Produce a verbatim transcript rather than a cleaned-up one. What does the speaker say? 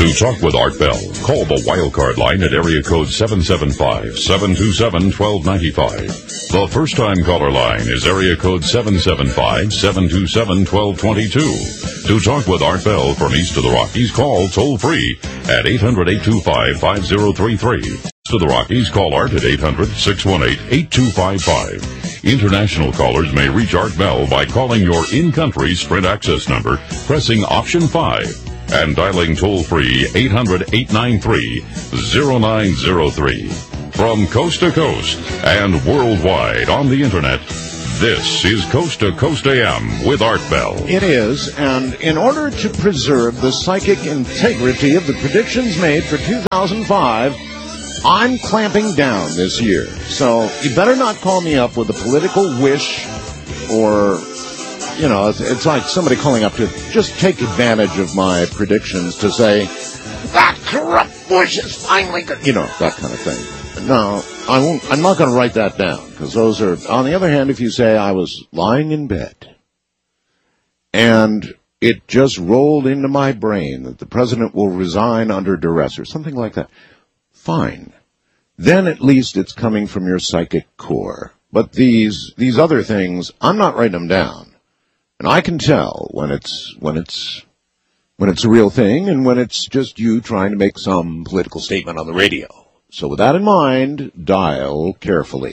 To talk with Art Bell, call the wildcard line at area code seven seven five, seven two seven, one two nine five. The first-time caller line is area code seven seven five, seven two seven, one two two two. To talk with Art Bell from east of the Rockies, call toll-free at eight hundred, eight two five, five zero three three. East of the Rockies, call Art at eight hundred, six one eight, eight two five five. International callers may reach Art Bell by calling your in-country Sprint access number, pressing option five, and dialing toll-free eight hundred, eight nine three, zero nine zero three. From coast to coast and worldwide on the Internet, this is Coast to Coast A M with Art Bell. It is, and in order to preserve the psychic integrity of the predictions made for two thousand five, I'm clamping down this year. So you better not call me up with a political wish or, you know, it's, it's like somebody calling up to just take advantage of my predictions to say, that corrupt Bush is finally good, you know, that kind of thing. No, I won't, I'm not going to write that down, because those are, on the other hand, if you say I was lying in bed and it just rolled into my brain that the president will resign under duress or something like that, fine. Then at least it's coming from your psychic core. But these these other things, I'm not writing them down. And I can tell when it's when it's when it's a real thing and when it's just you trying to make some political statement on the radio. So with that in mind, dial carefully.